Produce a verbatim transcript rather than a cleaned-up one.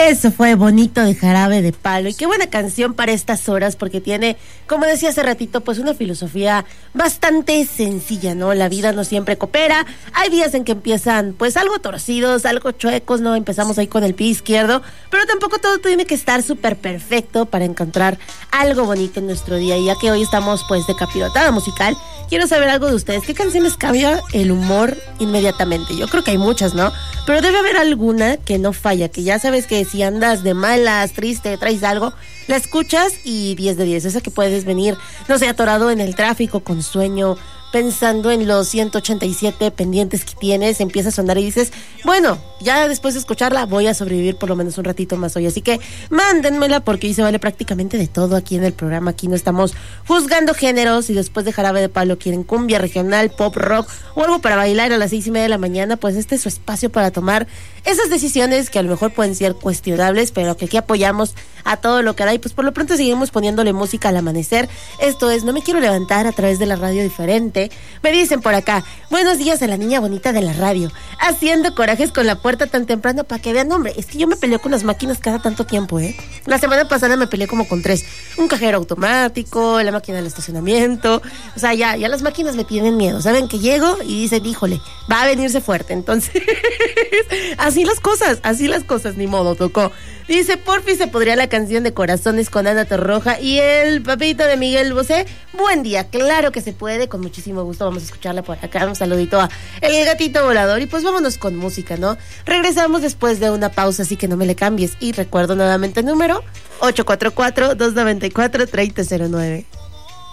Eso fue Bonito de Jarabe de Palo. Y qué buena canción para estas horas, porque tiene, como decía hace ratito, pues una filosofía bastante sencilla, ¿no? La vida no siempre coopera. Hay días en que empiezan, pues, algo torcidos, algo chuecos, ¿no? Empezamos ahí con el pie izquierdo, pero tampoco todo tiene que estar súper perfecto para encontrar algo bonito en nuestro día. Y ya que hoy estamos, pues, de capirotada musical, quiero saber algo de ustedes. ¿Qué canciones cambia el humor inmediatamente? Yo creo que hay muchas, ¿no? Pero debe haber alguna que no falla, que ya sabes que si andas de malas, triste, traes algo, la escuchas y diez de diez. Esa que puedes venir, no sé, atorado en el tráfico, con sueño, pensando en los ciento ochenta y siete pendientes que tienes, empieza a sonar y dices, bueno, ya después de escucharla voy a sobrevivir por lo menos un ratito más hoy. Así que mándenmela, porque hoy se vale prácticamente de todo aquí en el programa. Aquí no estamos juzgando géneros. Y después de Jarabe de Palo quieren cumbia regional, pop, rock o algo para bailar a las seis y media de la mañana, pues este es su espacio para tomar esas decisiones que a lo mejor pueden ser cuestionables, pero que aquí apoyamos a todo lo que da. Y pues por lo pronto seguimos poniéndole música al amanecer. Esto es No Me Quiero Levantar, a través de la radio diferente. Me dicen por acá, buenos días a la niña bonita de la radio, haciendo corajes con la puerta tan temprano para que vean. Hombre, es que yo me peleo con las máquinas cada tanto tiempo, ¿eh? La semana pasada me peleé como con tres: un cajero automático, la máquina del estacionamiento. O sea, ya, ya las máquinas me tienen miedo. Saben que llego y dicen, híjole, va a venirse fuerte. Entonces, así las cosas, así las cosas, ni modo, tocó. Dice, porfi, se podría la canción de Corazones con Ana Torroja y el papito de Miguel Bosé. Buen día, claro que se puede, con muchísimo gusto vamos a escucharla por acá. Un saludito a El Gatito Volador y pues vámonos con música, ¿no? Regresamos después de una pausa, así que no me le cambies. Y recuerdo nuevamente el número ocho cuatro cuatro, dos nueve cuatro, tres cero cero nueve.